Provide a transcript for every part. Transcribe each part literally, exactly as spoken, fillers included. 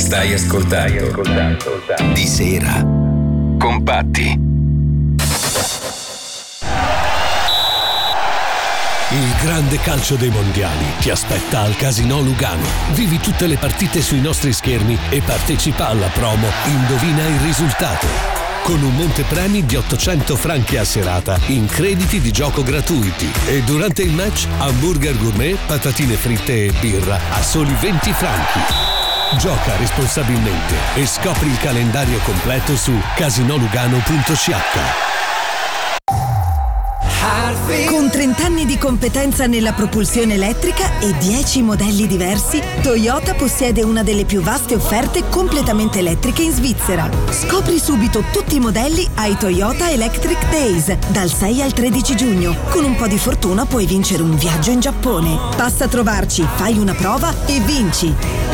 Stai ascoltando Di Sera con Patti. Il grande calcio dei mondiali ti aspetta al Casinò Lugano. Vivi tutte le partite sui nostri schermi e partecipa alla promo Indovina il risultato, con un montepremi di ottocento franchi a serata in crediti di gioco gratuiti. E durante il match hamburger gourmet, patatine fritte e birra a soli venti franchi. Gioca responsabilmente e scopri il calendario completo su casinolugano punto c h. Con trenta anni di competenza nella propulsione elettrica e dieci modelli diversi, Toyota possiede una delle più vaste offerte completamente elettriche in Svizzera. Scopri subito tutti i modelli ai Toyota Electric Days dal sei al tredici giugno. Con un po' di fortuna puoi vincere un viaggio in Giappone. Passa a trovarci, fai una prova e vinci.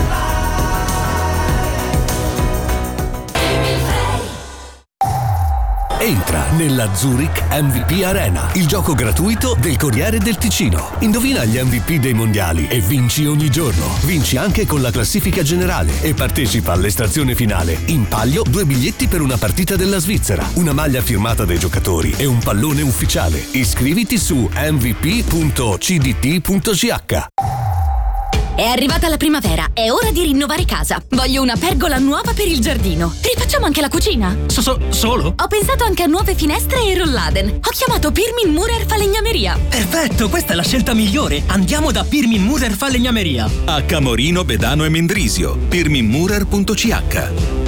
Entra nella Zurich M V P Arena, il gioco gratuito del Corriere del Ticino. Indovina gli M V P dei mondiali e vinci ogni giorno. Vinci anche con la classifica generale e partecipa all'estrazione finale. In palio due biglietti per una partita della Svizzera, una maglia firmata dai giocatori e un pallone ufficiale. Iscriviti su m v p punto c d t punto c h. È arrivata la primavera, è ora di rinnovare casa. Voglio una pergola nuova per il giardino. Rifacciamo anche la cucina? So, so, solo? Ho pensato anche a nuove finestre e rolladen. Ho chiamato Pirmin Murer Falegnameria. Perfetto, questa è la scelta migliore. Andiamo da Pirmin Murer Falegnameria. A Camorino, Bedano e Mendrisio. pirmin murer punto c h.